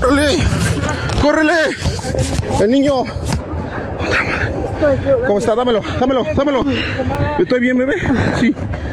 ¡Córrele! ¡Córrele! El niño. ¿Cómo está? Dámelo. ¿Estoy bien, bebé? Sí.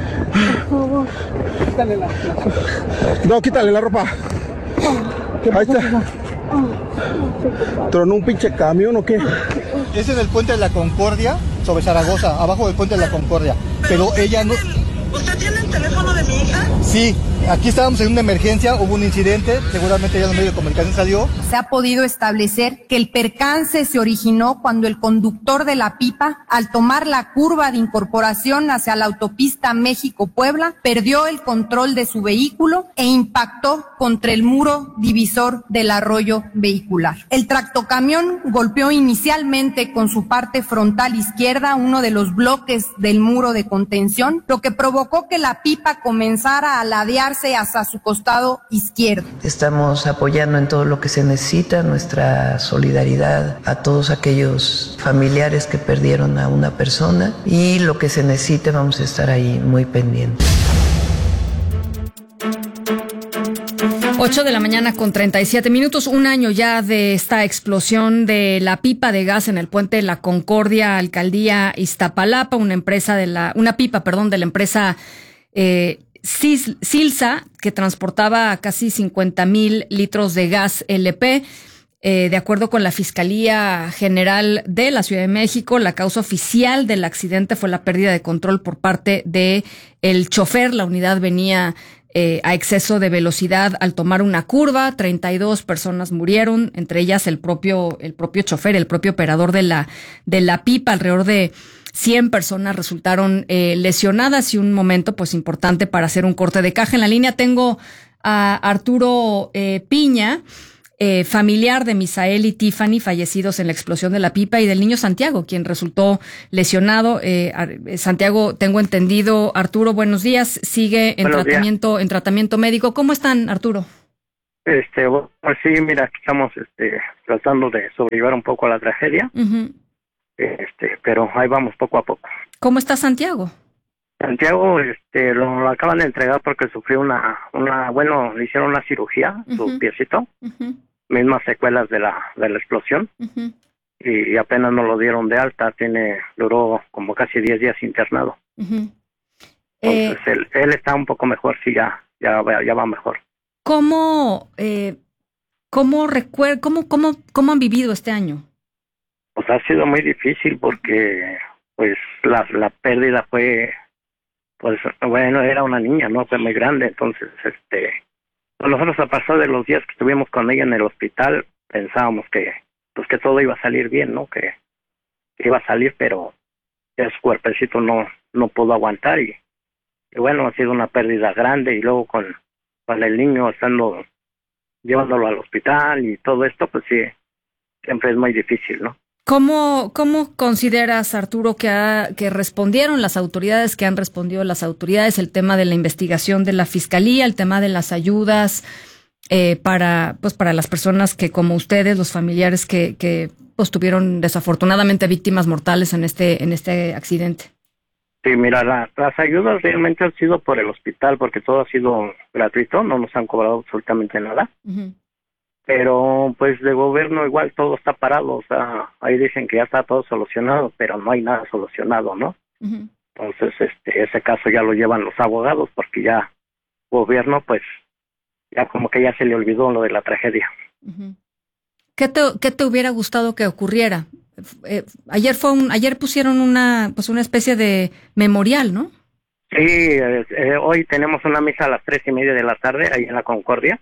No, quítale la ropa. Ahí está. ¿Tronó un pinche camión o qué? Ese es el puente de la Concordia sobre Zaragoza, abajo del puente de la Concordia. Pero ella no... ¿Usted tiene el teléfono de mi hija? Sí, aquí estábamos en una emergencia, hubo un incidente, seguramente ya en los medios de comunicación salió. Se ha podido establecer que el percance se originó cuando el conductor de la pipa, al tomar la curva de incorporación hacia la autopista México-Puebla, perdió el control de su vehículo e impactó contra el muro divisor del arroyo vehicular. El tractocamión golpeó inicialmente con su parte frontal izquierda uno de los bloques del muro de contención, lo que provocó que la pipa comenzara a ladearse hacia su costado izquierdo. Estamos apoyando en todo lo que se necesita, nuestra solidaridad a todos aquellos familiares que perdieron a una persona, y lo que se necesite vamos a estar ahí muy pendientes. 8:37 a.m, un año ya de esta explosión de la pipa de gas en el puente de la Concordia, alcaldía Iztapalapa, una pipa de la empresa Silsa, que transportaba casi 50,000 litros de gas LP. De acuerdo con la Fiscalía General de la Ciudad de México, la causa oficial del accidente fue la pérdida de control por parte de el chofer. La unidad venía a exceso de velocidad al tomar una curva. 32 personas murieron, entre ellas el propio chofer, el propio operador de la pipa. Alrededor de 100 personas resultaron lesionadas, y un momento pues importante para hacer un corte de caja. En la línea tengo a Arturo Piña, familiar de Misael y Tiffany, fallecidos en la explosión de la pipa, y del niño Santiago, quien resultó lesionado. Santiago, tengo entendido. Arturo, buenos días. Sigue en tratamiento médico. ¿Cómo están, Arturo? Pues sí, mira, aquí estamos tratando de sobrellevar un poco a la tragedia. Uh-huh. Pero ahí vamos poco a poco. ¿Cómo está Santiago? Santiago, lo acaban de entregar porque sufrió le hicieron una cirugía, uh-huh, su piecito, uh-huh, mismas secuelas de la explosión, uh-huh, y apenas nos lo dieron de alta. Duró como casi 10 días internado. uh-huh. Entonces él está un poco mejor, sí, ya va mejor. ¿Cómo han vivido este año? Pues ha sido muy difícil porque pues la pérdida fue, pues bueno, era una niña, no fue muy grande. Entonces nosotros, a pasar de los días que estuvimos con ella en el hospital, pensábamos que todo iba a salir bien, ¿no? Que iba a salir, pero ya su cuerpecito no pudo aguantar, y bueno, ha sido una pérdida grande. Y luego con el niño llevándolo al hospital y todo esto, pues sí, siempre es muy difícil, ¿no? ¿Cómo consideras, Arturo, que respondieron las autoridades, que han respondido las autoridades, el tema de la investigación de la Fiscalía, el tema de las ayudas para las personas que, como ustedes, los familiares que pues tuvieron desafortunadamente víctimas mortales en este accidente? Sí, mira, las ayudas realmente han sido por el hospital, porque todo ha sido gratuito, no nos han cobrado absolutamente nada. Uh-huh. Pero pues de gobierno igual todo está parado. O sea, ahí dicen que ya está todo solucionado, pero no hay nada solucionado, ¿no? Uh-huh. Entonces ese caso ya lo llevan los abogados, porque ya gobierno pues ya como que ya se le olvidó lo de la tragedia. Uh-huh. ¿Qué te hubiera gustado que ocurriera? Ayer pusieron una especie de memorial, ¿no? Sí, hoy tenemos una misa a las 3:30 de la tarde ahí en la Concordia.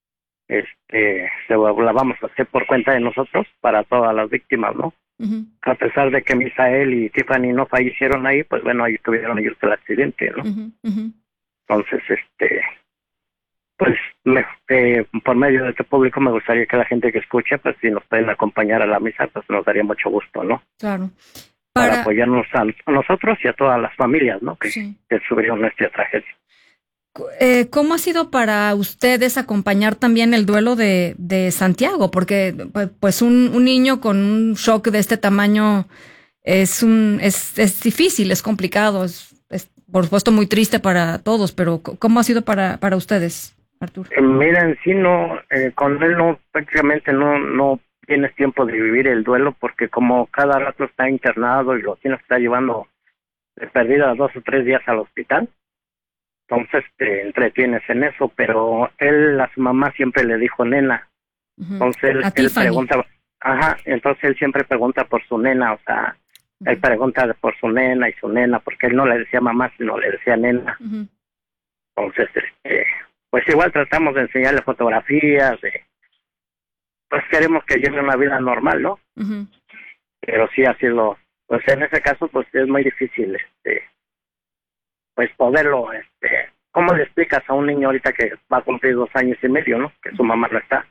La vamos a hacer por cuenta de nosotros para todas las víctimas, ¿no? Uh-huh. A pesar de que Misael y Tiffany no fallecieron ahí, pues bueno, ahí tuvieron ellos el accidente, ¿no? Uh-huh. Uh-huh. Entonces, pues por medio de este público me gustaría que la gente que escuche, pues si nos pueden acompañar a la misa, pues nos daría mucho gusto, ¿no? Claro. Para apoyarnos a nosotros y a todas las familias, ¿no? Que sufrieron esta tragedia. ¿Cómo ha sido para ustedes acompañar también el duelo de Santiago? Porque pues un niño con un shock de este tamaño es difícil, es complicado, es por supuesto muy triste para todos, pero ¿cómo ha sido para ustedes? Arturo? Mira, en sí no, con él no, prácticamente no tienes tiempo de vivir el duelo porque como cada rato está internado y lo tienes que estar llevando de perdida 2 o 3 días al hospital, entonces te entretienes en eso, pero él a su mamá siempre le dijo nena, entonces él pregunta, entonces él siempre pregunta por su nena, o sea, él pregunta por su nena y su nena, porque él no le decía mamá, sino le decía nena. Entonces, pues igual tratamos de enseñarle fotografías, pues queremos que lleve una vida normal, ¿no? Pero sí ha sido, pues en ese caso, pues es muy difícil, pues poderlo, ¿cómo le explicas a un niño ahorita que va a cumplir 2 años y medio, ¿no? Que su mamá no está.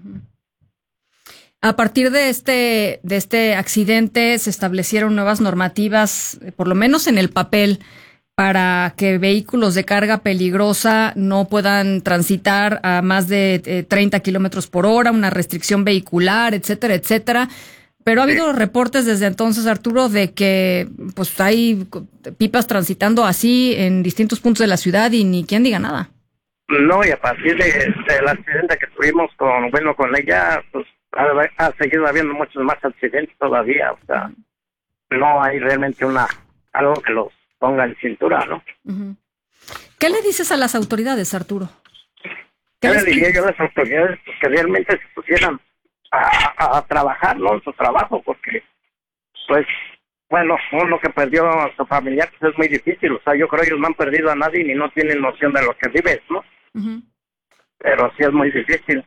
A partir de este accidente se establecieron nuevas normativas, por lo menos en el papel, para que vehículos de carga peligrosa no puedan transitar a más de 30 kilómetros por hora, una restricción vehicular, etcétera, etcétera. Pero ha habido reportes desde entonces, Arturo, de que pues hay pipas transitando así en distintos puntos de la ciudad y ni quien diga nada. No, y a partir del accidente que tuvimos con ella, pues ha seguido habiendo muchos más accidentes todavía, o sea, no hay realmente algo que los ponga en cintura, ¿no? ¿Qué le dices a las autoridades, Arturo? ¿Qué le diría yo a las autoridades? Pues que realmente se pusieran a trabajar, ¿no? En su trabajo, porque, pues, bueno, uno que perdió a su familiar, pues es muy difícil, o sea, yo creo que ellos no han perdido a nadie ni no tienen noción de lo que vives, ¿no? Pero sí es muy difícil.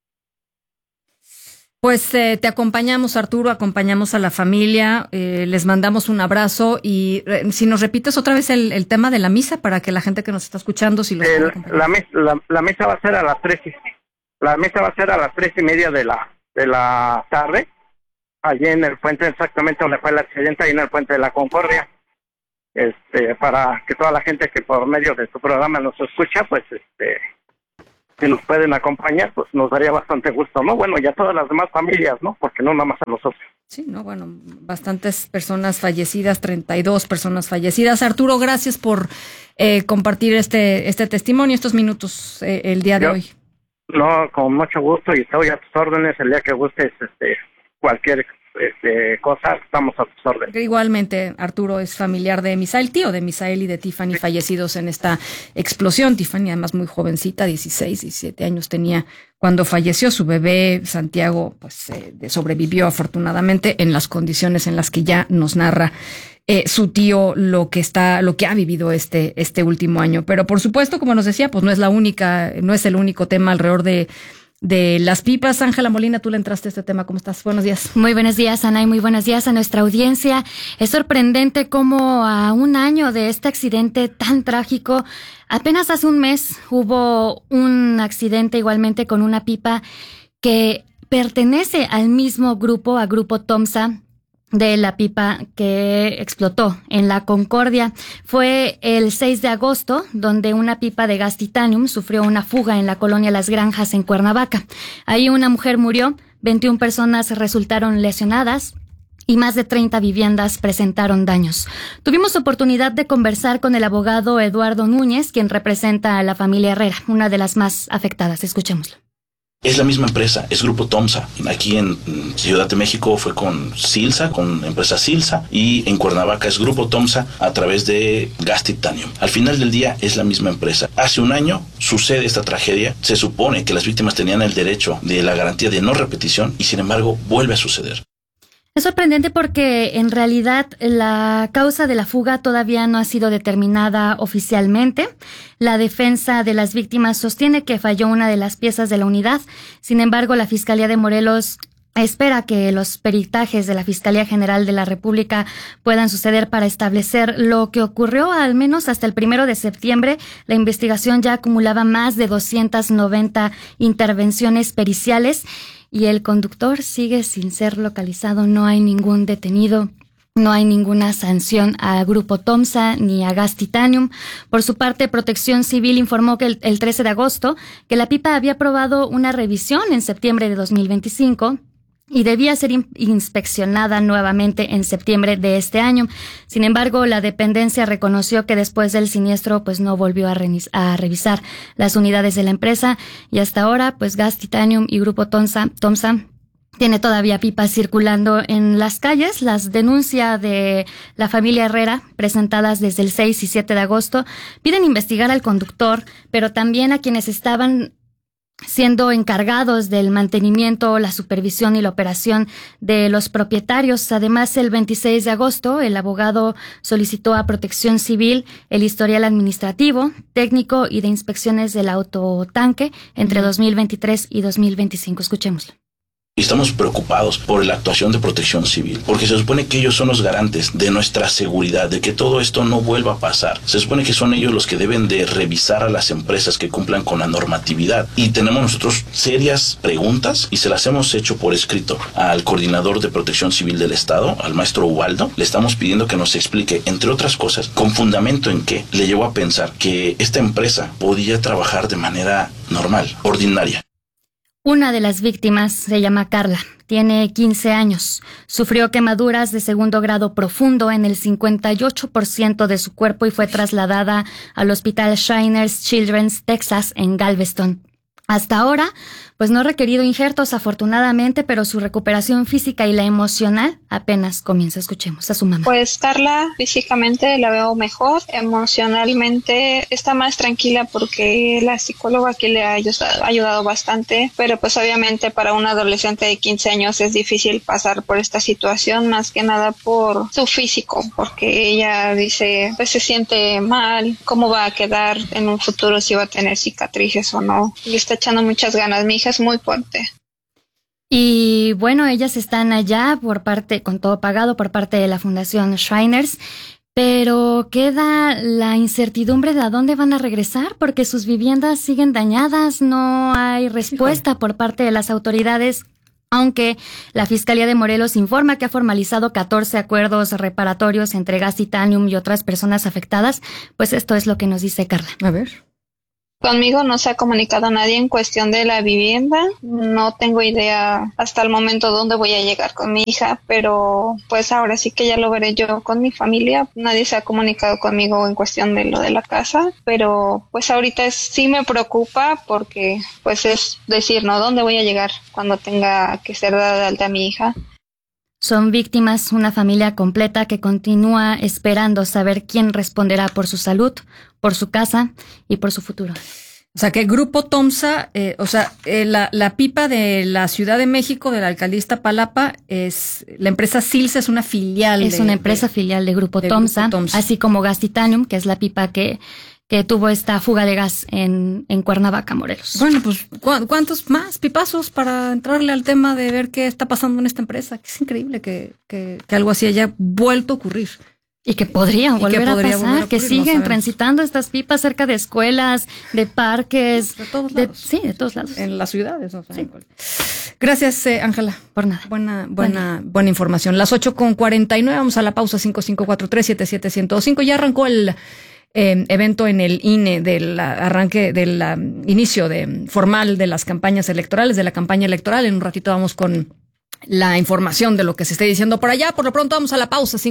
Pues te acompañamos, Arturo, acompañamos a la familia, les mandamos un abrazo y si nos repites otra vez el tema de la misa para que la gente que nos está escuchando, si lo la misa va a ser a las 3. La misa va a ser a las 3:30 de la tarde, allí en el puente exactamente donde fue el accidente, ahí en el puente de la Concordia, para que toda la gente que por medio de su programa nos escucha, pues si nos pueden acompañar, pues nos daría bastante gusto, ¿no? Bueno, y a todas las demás familias, ¿no? Porque no nada más a nosotros. Sí, no, bueno, bastantes personas fallecidas, 32 personas fallecidas. Arturo, gracias por compartir este testimonio, estos minutos el día de hoy. No, con mucho gusto y estoy a tus órdenes el día que gustes, cualquier cosa, estamos a tus órdenes. Igualmente, Arturo es familiar de Misael, tío de Misael y de Tiffany, fallecidos en esta explosión. Tiffany, además muy jovencita, 16, 17 años tenía cuando falleció. Su bebé, Santiago, pues sobrevivió afortunadamente en las condiciones en las que ya nos narra su tío lo que ha vivido este último año. Pero por supuesto, como nos decía, pues no es el único tema alrededor de las pipas. Ángela Molina, tú le entraste a este tema. ¿Cómo estás? Buenos días. Muy buenos días, Ana, y muy buenos días a nuestra audiencia. Es sorprendente cómo a un año de este accidente tan trágico, apenas hace un mes hubo un accidente igualmente con una pipa que pertenece al mismo grupo, a Grupo Tomsa, de la pipa que explotó en la Concordia. Fue el 6 de agosto, donde una pipa de gas titanium sufrió una fuga en la colonia Las Granjas en Cuernavaca. Ahí una mujer murió, 21 personas resultaron lesionadas y más de 30 viviendas presentaron daños. Tuvimos oportunidad de conversar con el abogado Eduardo Núñez, quien representa a la familia Herrera, una de las más afectadas. Escuchémoslo. Es la misma empresa, es Grupo Tomsa. Aquí en Ciudad de México fue con Silsa, con empresa Silsa, y en Cuernavaca es Grupo Tomsa a través de Gas Titanium. Al final del día es la misma empresa. Hace un año sucede esta tragedia. Se supone que las víctimas tenían el derecho de la garantía de no repetición y sin embargo vuelve a suceder. Es sorprendente porque en realidad la causa de la fuga todavía no ha sido determinada oficialmente. La defensa de las víctimas sostiene que falló una de las piezas de la unidad. Sin embargo, la Fiscalía de Morelos espera que los peritajes de la Fiscalía General de la República puedan suceder para establecer lo que ocurrió. Al menos hasta el 1 de septiembre, la investigación ya acumulaba más de 290 intervenciones periciales. Y el conductor sigue sin ser localizado. No hay ningún detenido, no hay ninguna sanción a Grupo Tomsa ni a Gas Titanium. Por su parte, Protección Civil informó que el 13 de agosto que la pipa había aprobado una revisión en septiembre de 2025 y debía ser inspeccionada nuevamente en septiembre de este año. Sin embargo, la dependencia reconoció que después del siniestro pues no volvió a revisar las unidades de la empresa, y hasta ahora pues Gas Titanium y Grupo Tomsa tiene todavía pipas circulando en las calles. Las denuncias de la familia Herrera, presentadas desde el 6 y 7 de agosto, piden investigar al conductor, pero también a quienes estaban siendo encargados del mantenimiento, la supervisión y la operación de los propietarios. Además, el 26 de agosto, el abogado solicitó a Protección Civil el historial administrativo, técnico y de inspecciones del autotanque entre 2023 y 2025. Escuchémoslo. Estamos preocupados por la actuación de Protección Civil, porque se supone que ellos son los garantes de nuestra seguridad, de que todo esto no vuelva a pasar. Se supone que son ellos los que deben de revisar a las empresas que cumplan con la normatividad. Y tenemos nosotros serias preguntas, y se las hemos hecho por escrito al coordinador de Protección Civil del Estado, al maestro Ubaldo. Le estamos pidiendo que nos explique, entre otras cosas, con fundamento en qué le llevó a pensar que esta empresa podía trabajar de manera normal, ordinaria. Una de las víctimas se llama Carla, tiene 15 años. Sufrió quemaduras de segundo grado profundo en el 58% de su cuerpo y fue trasladada al Hospital Shriners Children's Texas en Galveston. Hasta ahora, pues no ha requerido injertos afortunadamente, pero su recuperación física y la emocional apenas comienza. Escuchemos a su mamá. Pues Carla físicamente la veo mejor, emocionalmente está más tranquila porque la psicóloga aquí le ha ayudado bastante, pero pues obviamente para un adolescente de 15 años es difícil pasar por esta situación, más que nada por su físico, porque ella dice, pues se siente mal, cómo va a quedar en un futuro, si va a tener cicatrices o no, y está echando muchas ganas. Mi hija es muy fuerte. Y bueno, ellas están allá con todo pagado por parte de la Fundación Shriners, pero queda la incertidumbre de a dónde van a regresar porque sus viviendas siguen dañadas, no hay respuesta por parte de las autoridades. Aunque la Fiscalía de Morelos informa que ha formalizado 14 acuerdos reparatorios entre Gas Titanium y otras personas afectadas, pues esto es lo que nos dice Carla. A ver. Conmigo no se ha comunicado nadie en cuestión de la vivienda. No tengo idea hasta el momento dónde voy a llegar con mi hija, pero pues ahora sí que ya lo veré yo con mi familia. Nadie se ha comunicado conmigo en cuestión de lo de la casa, pero pues ahorita sí me preocupa porque pues es decir, ¿no? ¿Dónde voy a llegar cuando tenga que ser dada de alta a mi hija? Son víctimas, una familia completa que continúa esperando saber quién responderá por su salud, por su casa y por su futuro. O sea, que el Grupo Tomsa, la pipa de la Ciudad de México, de la alcaldía Iztapalapa, es la empresa Silsa, es una filial. Es una empresa filial de Grupo Tomsa, así como Gas Titanium, que es la pipa que tuvo esta fuga de gas en Cuernavaca, Morelos. Bueno, pues, ¿cuántos más pipazos para entrarle al tema de ver qué está pasando en esta empresa? Que es increíble que algo así haya vuelto a ocurrir. Y que podría volver a pasar, que siguen transitando estas pipas cerca de escuelas, de parques. De todos lados. Sí, de todos lados. En las ciudades. O sea, sí. Gracias, Ángela. Por nada. Buena información. Las 8:49, vamos a la pausa. 5543-77105. Ya arrancó el evento en el INE del arranque del inicio formal de las campañas electorales, de la campaña electoral. En un ratito vamos con la información de lo que se esté diciendo por allá. Por lo pronto vamos a la pausa.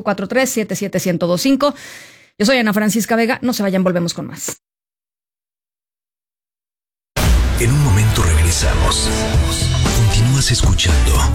5543-77105. Yo soy Ana Francisca Vega. No se vayan, volvemos con más. En un momento regresamos. Continúas escuchando